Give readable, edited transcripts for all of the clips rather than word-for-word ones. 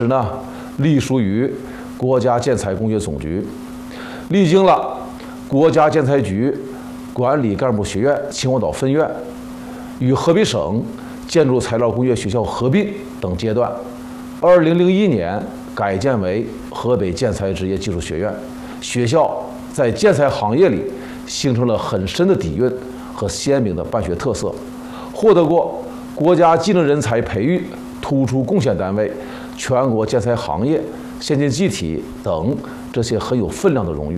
隶属于国家建材工业总局，历经了国家建材局管理干部学院秦皇岛分院与河北省建筑材料工业学校合并等阶段，2001年改建为河北建材职业技术学院。学校在建材行业里形成了很深的底蕴和鲜明的办学特色，获得过国家技能人才培育突出贡献单位、全国建材行业先进集体等这些很有分量的荣誉。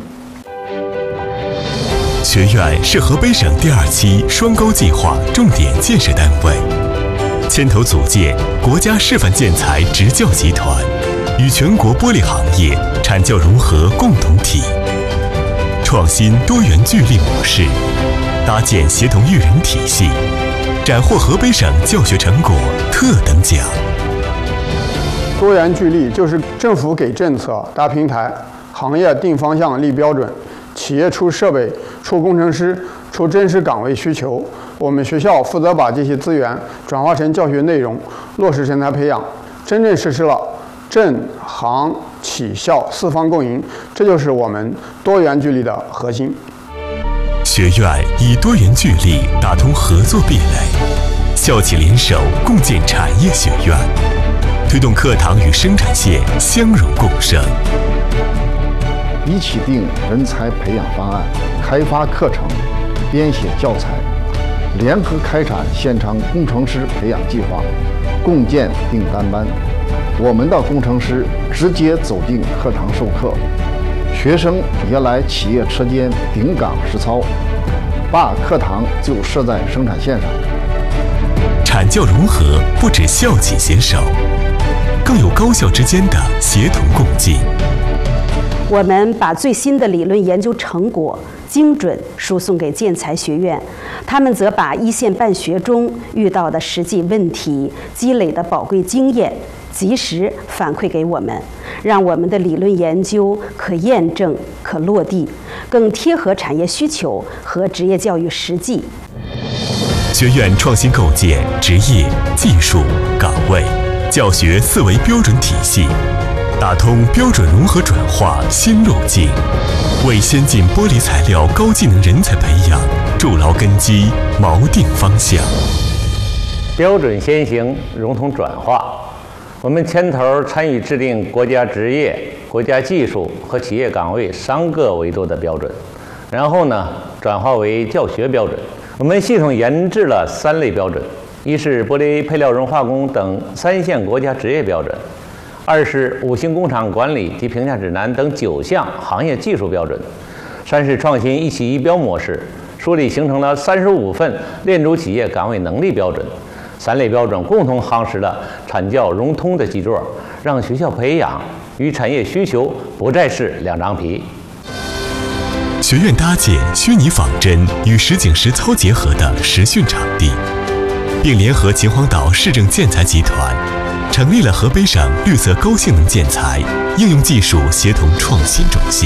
学院是河北省第2期双高计划重点建设单位，牵头组建国家示范建材职教集团，与全国玻璃行业产教融合共同体，创新多元聚力模式，搭建协同育人体系，斩获河北省教学成果特等奖。 多元聚力就是政府给政策搭平台，行业定方向立标准，企业出设备、出工程师、出真实岗位需求，我们学校负责把这些资源转化成教学内容，落实人才培养，真正实施了政、行、企、校4方共赢，这就是我们多元聚力的核心。 学院以多元聚力打通合作壁垒，校企联手共建产业学院，推动课堂与生产线相融共生。 一起定人才培养方案，开发课程，编写教材，联合开展现场工程师培养计划，共建订单班。我们的工程师直接走进课堂授课，学生也来企业车间顶岗实操，把课堂就设在生产线上。 产教融合不止校企携手，更有高校之间的协同共进。 我们把最新的理论研究成果精准输送给建材学院，他们则把一线办学中遇到的实际问题、积累的宝贵经验及时反馈给我们，让我们的理论研究可验证、可落地，更贴合产业需求和职业教育实际。 学院创新构建职业、技术、岗位、教学4维标准体系，打通标准融合转化新路径，为先进玻璃材料高技能人才培养筑牢根基、锚定方向。 标准先行，融通转化。我们牵头参与制定国家职业、国家技术和企业岗位3个维度的标准，然后呢，转化为教学标准。我们系统研制了3类标准：一是玻璃配料融化工等3项国家职业标准；二是5星工厂管理及评价指南等9项行业技术标准；三是创新一企一标模式，梳理形成了35份链主企业岗位能力标准。3类标准共同夯实了产教融通的基座，让学校培养与产业需求不再是2张皮。 学院搭建虚拟仿真与实景实操结合的实训场地，并联合秦皇岛市政建材集团，成立了河北省绿色高性能建材应用技术协同创新中心。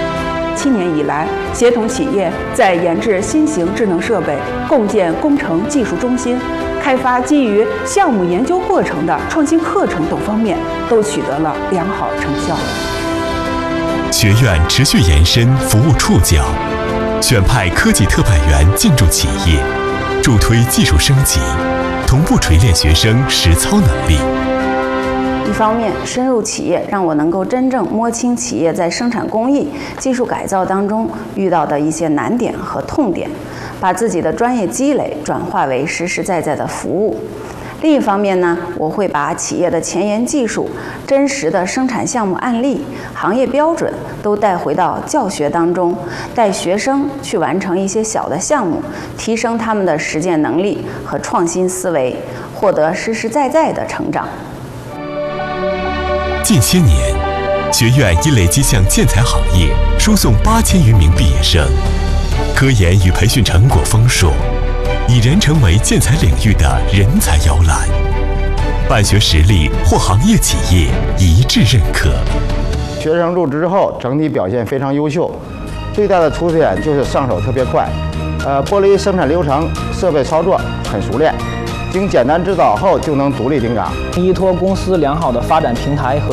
7年以来，协同企业在研制新型智能设备、共建工程技术中心、开发基于项目研究过程的创新课程等方面，都取得了良好成效。 学院持续延伸服务触角，选派科技特派员进驻企业，助推技术升级，同步锤炼学生实操能力。 一方面，深入企业，让我能够真正摸清企业在生产工艺、技术改造当中遇到的一些难点和痛点，把自己的专业积累转化为实实在在的服务。另一方面呢，我会把企业的前沿技术、真实的生产项目案例、行业标准都带回到教学当中，带学生去完成一些小的项目，提升他们的实践能力和创新思维，获得实实在在的成长。 近些年，学院已累计向建材行业输送8000余名毕业生，科研与培训成果丰硕，已然成为建材领域的人才摇篮，办学实力获行业企业一致认可。 学生入职之后，整体表现非常优秀，最大的突出点就是上手特别快，玻璃生产流程、设备操作很熟练， 经简单指导后就能独立定岗。 依托公司良好的发展平台和